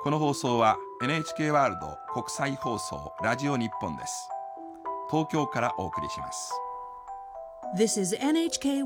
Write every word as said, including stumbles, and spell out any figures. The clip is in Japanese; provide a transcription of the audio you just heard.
この放送は エヌエイチケー ワールド国際放送ラジオ日本です。東京からお送りします。 This is エヌエイチケー